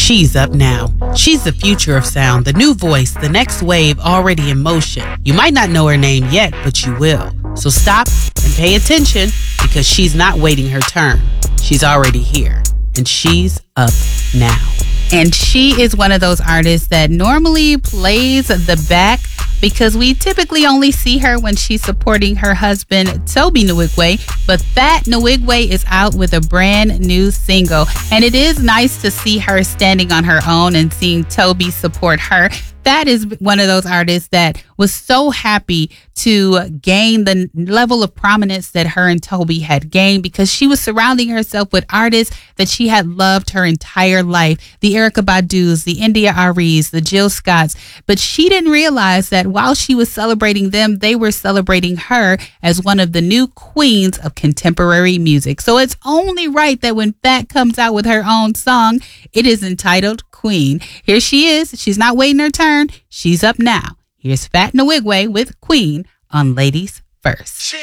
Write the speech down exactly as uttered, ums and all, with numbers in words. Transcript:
She's up now. She's the future of sound, the new voice, the next wave already in motion. You might not know her name yet, but you will. So stop and pay attention, because she's not waiting her turn. She's already here, and she's up now. And she is one of those artists that normally plays the back, because we typically only see her when she's supporting her husband, Tobe Nwigwe. But Fat Nwigwe is out with a brand new single. And it is nice to see her standing on her own and seeing Tobe support her. That is one of those artists that was so happy to gain the level of prominence that her and Tobe had gained, because she was surrounding herself with artists that she had loved her entire life. The Erykah Badu's, the India Arie's, the Jill Scotts. But she didn't realize that while she was celebrating them, they were celebrating her as one of the new queens of contemporary music. So it's only right that when Fat comes out with her own song, it is entitled Queen. Here she is. She's not waiting her turn. She's up now. Here's Fat Nwigwe with Queen on Ladies First.